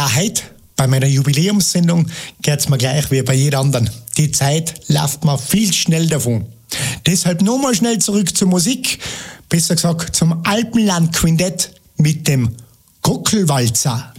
Ja, heute bei meiner Jubiläumssendung geht's mir gleich wie bei jeder anderen. Die Zeit läuft mir viel schnell davon. Deshalb nochmal schnell zurück zur Musik, besser gesagt zum Alpenland-Quintett mit dem Gockelwalzer.